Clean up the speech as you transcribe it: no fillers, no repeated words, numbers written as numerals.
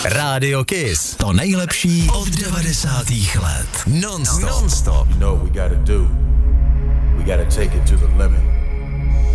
Rádio Kiss. To nejlepší od 90. let. Non-stop. You know what we gotta do? We gotta take it to the limit.